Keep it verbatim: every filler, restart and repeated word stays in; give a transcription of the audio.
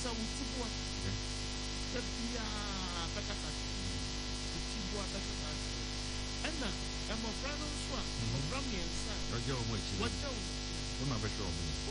kasa utibua tabia bakasa utibua bakasa ɛna ɛmɔfra no nso a ɔfra mmiɛnsa ɔgye ɔmo akyi wɔgye ɔmo wona bɛhwɛ ɔmo